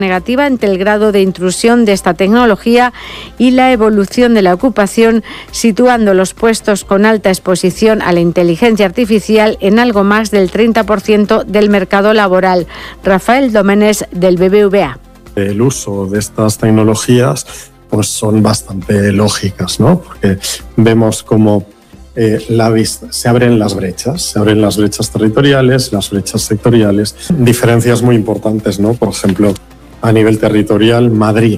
negativa entre el grado de intrusión de esta tecnología y la evolución de la ocupación, situando los puestos con alta exposición a la inteligencia artificial en algo más del 30% del mercado laboral. Rafael Domenech, del BBVA. El uso de estas tecnologías pues son bastante lógicas, ¿no? Porque vemos cómo se abren las brechas territoriales, las brechas sectoriales, diferencias muy importantes, ¿no? Por ejemplo, a nivel territorial, Madrid,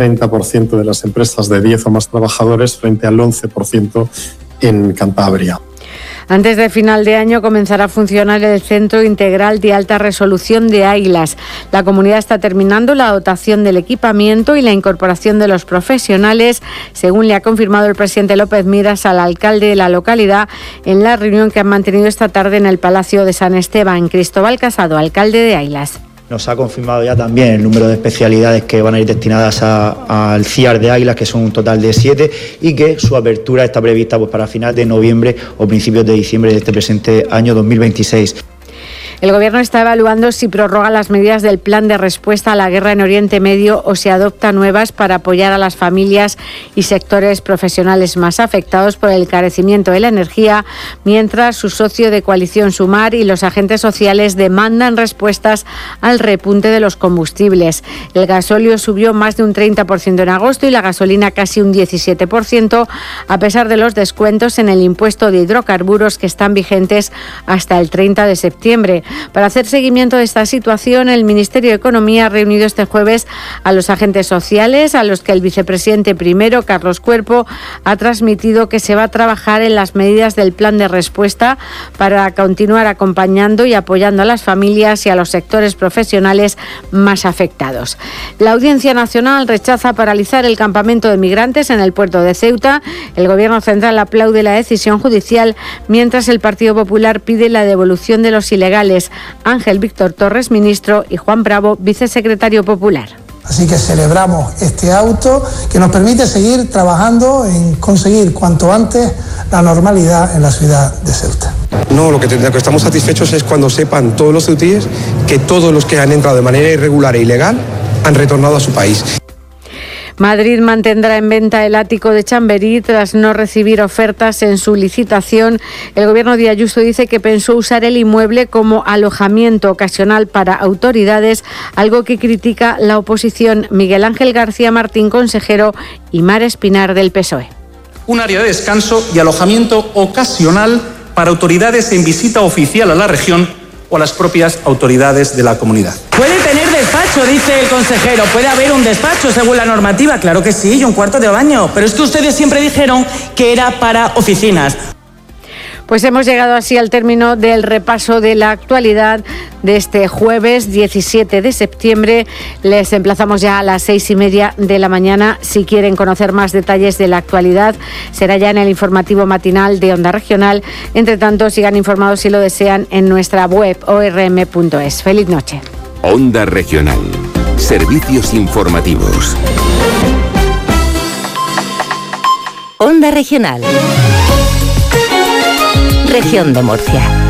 30% de las empresas de 10 o más trabajadores frente al 11% en Cantabria. Antes de final de año comenzará a funcionar el Centro Integral de Alta Resolución de Águilas. La comunidad está terminando la dotación del equipamiento y la incorporación de los profesionales, según le ha confirmado el presidente López Miras al alcalde de la localidad en la reunión que han mantenido esta tarde en el Palacio de San Esteban. Cristóbal Casado, alcalde de Águilas. Nos ha confirmado ya también el número de especialidades que van a ir destinadas al CIAR de Águilas, que son un total de 7, y que su apertura está prevista para final de noviembre o principios de diciembre de este presente año 2026. El Gobierno está evaluando si prorroga las medidas del plan de respuesta a la guerra en Oriente Medio o si adopta nuevas para apoyar a las familias y sectores profesionales más afectados por el encarecimiento de la energía, mientras su socio de coalición Sumar y los agentes sociales demandan respuestas al repunte de los combustibles. El gasóleo subió más de un 30% en agosto y la gasolina casi un 17%, a pesar de los descuentos en el impuesto de hidrocarburos que están vigentes hasta el 30 de septiembre. Para hacer seguimiento de esta situación, el Ministerio de Economía ha reunido este jueves a los agentes sociales, a los que el vicepresidente primero, Carlos Cuerpo, ha transmitido que se va a trabajar en las medidas del plan de respuesta para continuar acompañando y apoyando a las familias y a los sectores profesionales más afectados. La Audiencia Nacional rechaza paralizar el campamento de migrantes en el puerto de Ceuta. El Gobierno central aplaude la decisión judicial, mientras el Partido Popular pide la devolución de los ilegales. Ángel Víctor Torres, ministro, y Juan Bravo, vicesecretario popular. Así que celebramos este auto que nos permite seguir trabajando en conseguir cuanto antes la normalidad en la ciudad de Ceuta. No, lo que estamos satisfechos es cuando sepan todos los ceutíes que todos los que han entrado de manera irregular e ilegal han retornado a su país. Madrid mantendrá en venta el ático de Chamberí tras no recibir ofertas en su licitación. El Gobierno de Ayuso dice que pensó usar el inmueble como alojamiento ocasional para autoridades, algo que critica la oposición. Miguel Ángel García Martín, consejero, y Mar Espinar, del PSOE. Un área de descanso y alojamiento ocasional para autoridades en visita oficial a la región o a las propias autoridades de la comunidad. Puede tener despacho, dice el consejero. Puede haber un despacho según la normativa. Claro que sí, y un cuarto de baño. Pero es que ustedes siempre dijeron que era para oficinas. Pues hemos llegado así al término del repaso de la actualidad de este jueves 17 de septiembre. Les emplazamos ya a las 6:30 de la mañana. Si quieren conocer más detalles de la actualidad, será ya en el informativo matinal de Onda Regional. Entre tanto, sigan informados si lo desean en nuestra web orm.es. Feliz noche. Onda Regional. Servicios informativos. Onda Regional. Región de Murcia.